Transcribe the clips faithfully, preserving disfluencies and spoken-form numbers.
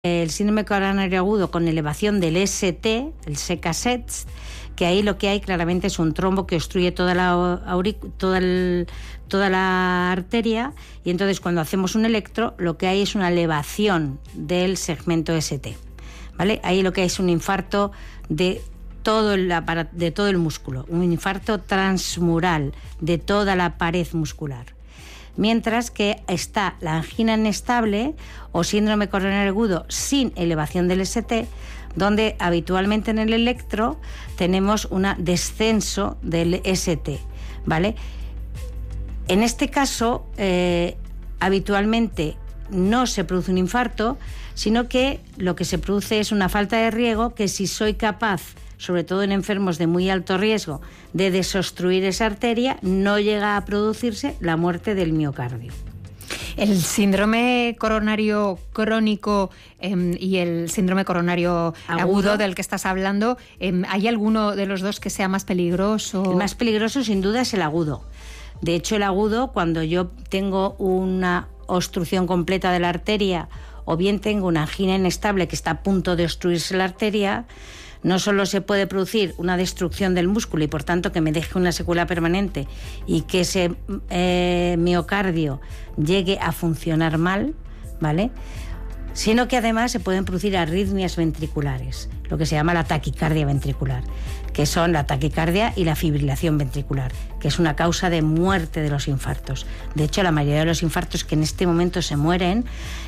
el síndrome coronario agudo con elevación del S T, el S C A S E T, que ahí lo que hay claramente es un trombo que obstruye toda la, auric- toda, el, toda la arteria, y entonces cuando hacemos un electro lo que hay es una elevación del segmento S T, ¿vale? Ahí lo que hay es un infarto de todo el aparato, de todo el músculo, un infarto transmural de toda la pared muscular. Mientras que está la angina inestable o síndrome coronario agudo sin elevación del S T, donde habitualmente en el electro tenemos un descenso del S T, ¿vale? En este caso, eh, habitualmente no se produce un infarto, sino que lo que se produce es una falta de riego que, si soy capaz, sobre todo en enfermos de muy alto riesgo, de desobstruir esa arteria, no llega a producirse la muerte del miocardio. El síndrome coronario crónico eh, y el síndrome coronario agudo, agudo del que estás hablando, eh, ¿hay alguno de los dos que sea más peligroso? El más peligroso sin duda es el agudo. De hecho, el agudo, cuando yo tengo una obstrucción completa de la arteria o bien tengo una angina inestable que está a punto de obstruirse la arteria, no solo se puede producir una destrucción del músculo y por tanto que me deje una secuela permanente y que ese eh, miocardio llegue a funcionar mal, ¿vale?, sino que además se pueden producir arritmias ventriculares, lo que se llama la taquicardia ventricular, que son la taquicardia y la fibrilación ventricular, que es una causa de muerte de los infartos. De hecho, la mayoría de los infartos que en este momento se mueren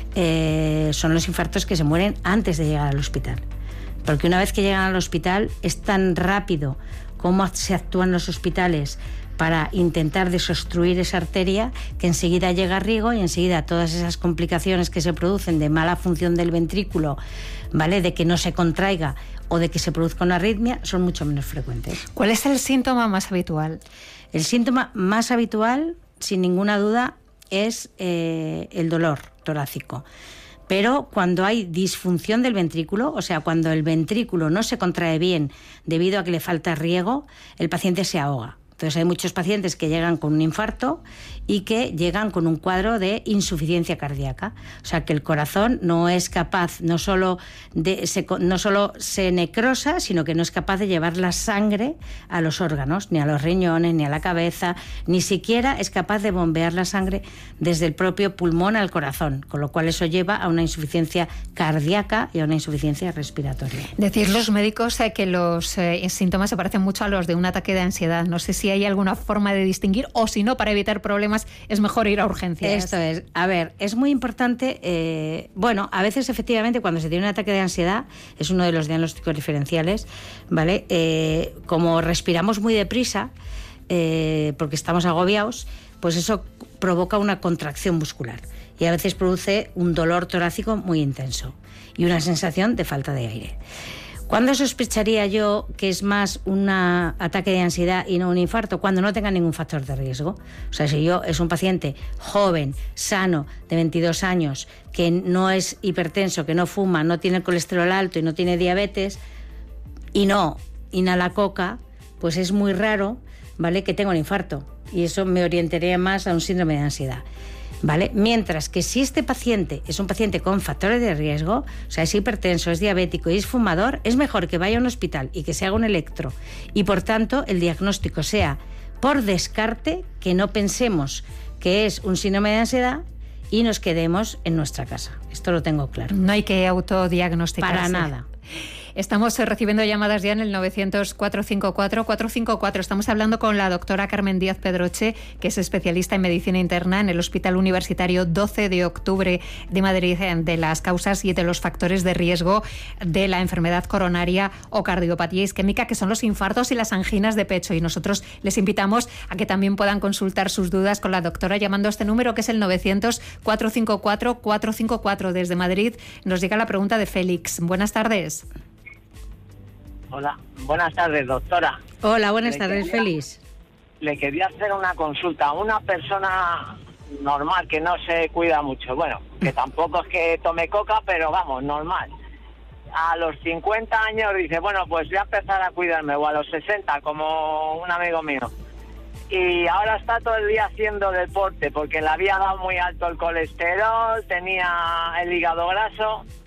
eh, son los infartos que se mueren antes de llegar al hospital. Porque una vez que llegan al hospital es tan rápido cómo se actúan los hospitales para intentar desobstruir esa arteria, que enseguida llega riego y enseguida todas esas complicaciones que se producen de mala función del ventrículo, ¿vale?, de que no se contraiga o de que se produzca una arritmia, son mucho menos frecuentes. ¿Cuál es el síntoma más habitual? El síntoma más habitual, sin ninguna duda, es eh, el dolor torácico. Pero cuando hay disfunción del ventrículo, o sea, cuando el ventrículo no se contrae bien debido a que le falta riego, el paciente se ahoga. Entonces hay muchos pacientes que llegan con un infarto y que llegan con un cuadro de insuficiencia cardíaca. O sea, que el corazón no es capaz, no solo, de, se, no solo se necrosa, sino que no es capaz de llevar la sangre a los órganos, ni a los riñones, ni a la cabeza, ni siquiera es capaz de bombear la sangre desde el propio pulmón al corazón, con lo cual eso lleva a una insuficiencia cardíaca y a una insuficiencia respiratoria. Decir los médicos eh, que los eh, síntomas se parecen mucho a los de un ataque de ansiedad. No sé si hay alguna forma de distinguir, o si no, para evitar problemas es mejor ir a urgencias. Esto es, a ver, es muy importante, eh, bueno, a veces efectivamente cuando se tiene un ataque de ansiedad, es uno de los diagnósticos diferenciales, ¿vale? Eh, como respiramos muy deprisa, eh, porque estamos agobiados, pues eso provoca una contracción muscular y a veces produce un dolor torácico muy intenso y una sensación de falta de aire. ¿Cuándo sospecharía yo que es más un ataque de ansiedad y no un infarto? Cuando no tenga ningún factor de riesgo. O sea, si yo es un paciente joven, sano, de veintidós años, que no es hipertenso, que no fuma, no tiene colesterol alto y no tiene diabetes, y no inhala coca, pues es muy raro, ¿vale?, que tenga un infarto. Y eso me orientaría más a un síndrome de ansiedad, ¿vale? Mientras que si este paciente es un paciente con factores de riesgo, o sea, es hipertenso, es diabético y es fumador, es mejor que vaya a un hospital y que se haga un electro y por tanto el diagnóstico sea por descarte, que no pensemos que es un síndrome de ansiedad y nos quedemos en nuestra casa. Esto lo tengo claro. No hay que autodiagnosticarse. Para nada. Estamos recibiendo llamadas ya en el novecientos, cuatrocientos cincuenta y cuatro, cuatrocientos cincuenta y cuatro. Estamos hablando con la doctora Carmen Díaz Pedroche, que es especialista en medicina interna en el Hospital Universitario doce de octubre de Madrid, de las causas y de los factores de riesgo de la enfermedad coronaria o cardiopatía isquémica, que son los infartos y las anginas de pecho. Y nosotros les invitamos a que también puedan consultar sus dudas con la doctora llamando a este número, que es el novecientos, cuatrocientos cincuenta y cuatro, cuatrocientos cincuenta y cuatro. Desde Madrid nos llega la pregunta de Félix. Buenas tardes. Hola, buenas tardes, doctora. Hola, buenas le tardes, quería, Félix. Le quería hacer una consulta a una persona normal que no se cuida mucho. Bueno, que tampoco es que tome coca, pero vamos, normal. A los cincuenta años dice, bueno, pues voy a empezar a cuidarme, o a los sesenta, como un amigo mío. Y ahora está todo el día haciendo deporte, porque le había dado muy alto el colesterol, tenía el hígado graso.